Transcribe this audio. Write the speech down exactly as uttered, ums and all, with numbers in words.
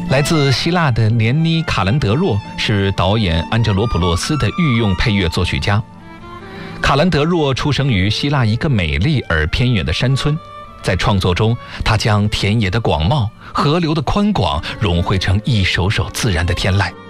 来自希腊的连妮·卡兰德若是导演安哲罗普洛斯的御用配乐作曲家。卡兰德若出生于希腊一个美丽而偏远的山村，在创作中，他将田野的广袤、河流的宽广融汇成一首首自然的天籁。